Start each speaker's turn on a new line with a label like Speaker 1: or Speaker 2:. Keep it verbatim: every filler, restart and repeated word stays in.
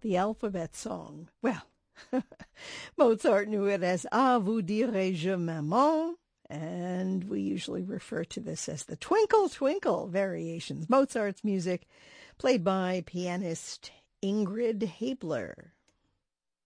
Speaker 1: the alphabet song. Well, Mozart knew it as "Ah, vous dirai-je, maman," and we usually refer to this as the Twinkle Twinkle variations. Mozart's music played by pianist Ingrid Haebler.